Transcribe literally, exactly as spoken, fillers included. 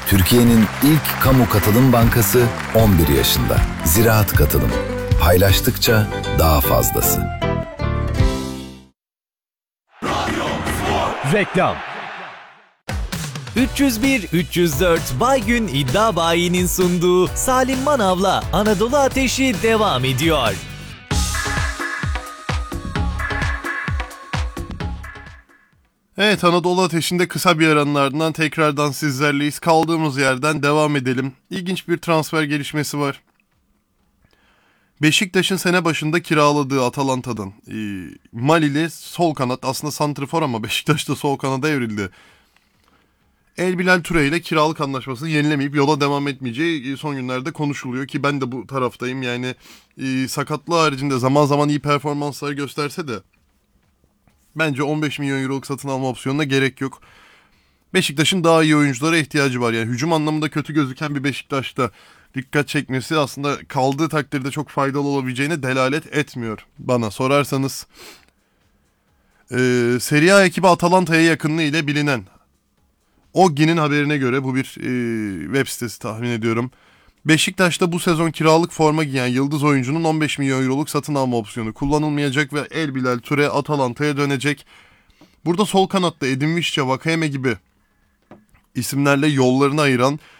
Türkiye'nin ilk kamu katılım bankası on bir yaşında. Ziraat Katılım. Paylaştıkça daha fazlası. Reklam. üç yüz bir üç yüz dört Baygün İddia Bayi'nin sunduğu Salim Manav'la Anadolu Ateşi devam ediyor. Evet, Anadolu Ateşi'nde kısa bir aranın ardından tekrardan sizlerleyiz. Kaldığımız yerden devam edelim. İlginç bir transfer gelişmesi var. Beşiktaş'ın sene başında kiraladığı Atalanta'dan e, Malili sol kanat, aslında santrfor ama Beşiktaş'ta sol kanada evrildi. El Bilal Toure ile kiralık anlaşmasını yenilemeyip yola devam etmeyeceği son günlerde konuşuluyor ki ben de bu taraftayım. Yani e, sakatlığı haricinde zaman zaman iyi performanslar gösterse de bence on beş milyon euroluk satın alma opsiyonuna gerek yok. Beşiktaş'ın daha iyi oyunculara ihtiyacı var. Yani hücum anlamında kötü gözüken bir Beşiktaş'ta dikkat çekmesi aslında kaldığı takdirde çok faydalı olabileceğine delalet etmiyor bana sorarsanız. Ee, Serie A ekibi Atalanta'ya yakınlığı ile bilinen Oggi'nin haberine göre, bu bir e, web sitesi tahmin ediyorum, Beşiktaş'ta bu sezon kiralık forma giyen yıldız oyuncunun on beş milyon euroluk satın alma opsiyonu kullanılmayacak ve El Bilal Toure Atalanta'ya dönecek. Burada sol kanatta Edin Visca, Vakayeme gibi isimlerle yollarını ayıran